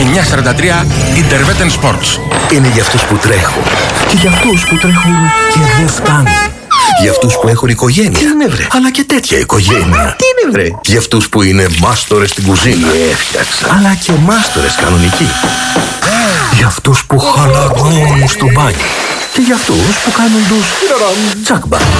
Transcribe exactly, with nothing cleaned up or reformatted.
εννιακόσια σαράντα τρία Interveten Sports. Είναι για αυτούς που τρέχουν. Και για αυτούς που τρέχουν και δεν φτάνουν. Για αυτούς που έχουν οικογένεια. Τι είναι βρε. Αλλά και τέτοια οικογένεια. Τι είναι βρε. Για αυτούς που είναι μάστορες στην κουζίνα. Έφτιαξα. Αλλά και μάστορες κανονικοί. Για αυτούς που χαλαρώνουν στο μπάνιο. Και για αυτούς που κάνουν τους τσακμπα.